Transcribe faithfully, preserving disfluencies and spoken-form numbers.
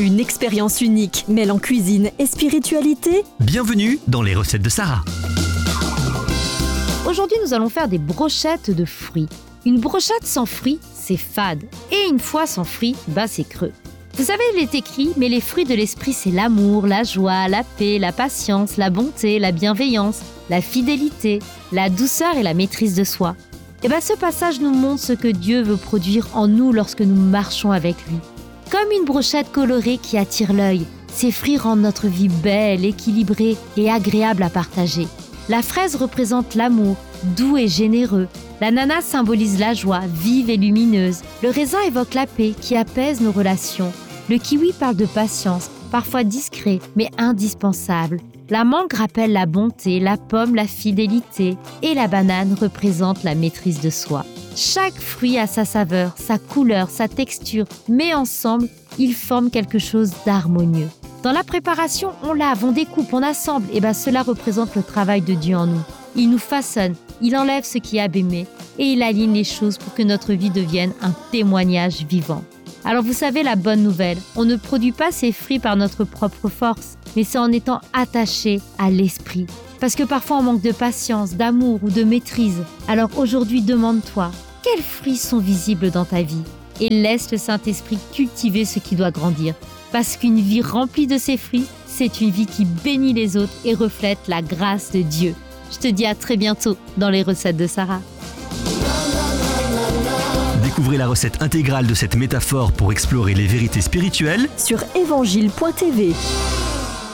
Une expérience unique mêlant cuisine et spiritualité. Bienvenue dans les recettes de Sarah. Aujourd'hui, nous allons faire des brochettes de fruits. Une brochette sans fruits, c'est fade. Et une fois sans fruits, bah c'est creux. Vous savez, il est écrit, mais les fruits de l'esprit, c'est l'amour, la joie, la paix, la patience, la bonté, la bienveillance, la fidélité, la douceur et la maîtrise de soi. Et bien, ce passage nous montre ce que Dieu veut produire en nous lorsque nous marchons avec lui. Comme une brochette colorée qui attire l'œil, ces fruits rendent notre vie belle, équilibrée et agréable à partager. La fraise représente l'amour, doux et généreux. L'ananas symbolise la joie, vive et lumineuse. Le raisin évoque la paix qui apaise nos relations. Le kiwi parle de patience, parfois discret, mais indispensable. La mangue rappelle la bonté, la pomme la fidélité et la banane représente la maîtrise de soi. Chaque fruit a sa saveur, sa couleur, sa texture, mais ensemble, ils forment quelque chose d'harmonieux. Dans la préparation, on lave, on découpe, on assemble, et bien cela représente le travail de Dieu en nous. Il nous façonne, il enlève ce qui est abîmé et il aligne les choses pour que notre vie devienne un témoignage vivant. Alors vous savez la bonne nouvelle, on ne produit pas ces fruits par notre propre force, mais c'est en étant attaché à l'esprit. Parce que parfois on manque de patience, d'amour ou de maîtrise. Alors aujourd'hui, demande-toi, quels fruits sont visibles dans ta vie ? Et laisse le Saint-Esprit cultiver ce qui doit grandir. Parce qu'une vie remplie de ces fruits, c'est une vie qui bénit les autres et reflète la grâce de Dieu. Je te dis à très bientôt dans les recettes de Sarah. Découvrez la recette intégrale de cette métaphore pour explorer les vérités spirituelles sur évangile point t v.